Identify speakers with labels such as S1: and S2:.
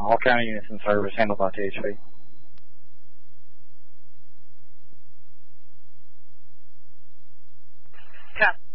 S1: All county units in service, handled by THP.
S2: Copy.